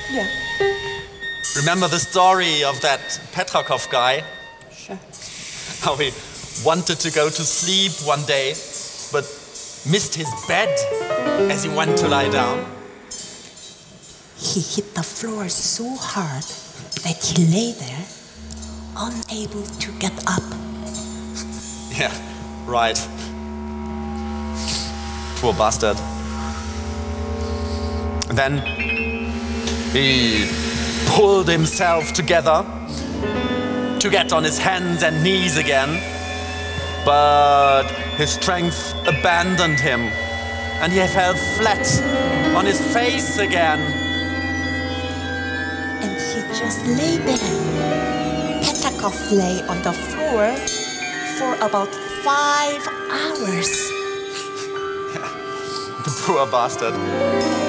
Yeah, Remember the story of that Petrakov guy? sure. How he wanted to go to sleep one day, but missed his bed as he went to lie down? He hit the floor so hard that he lay there, unable to get up. Yeah, right. Poor bastard. Then he pulled himself together to get on his hands and knees again, but his strength abandoned him, and he fell flat on his face again. And he just lay there. Petrakov lay on the floor for about 5 hours. The poor bastard.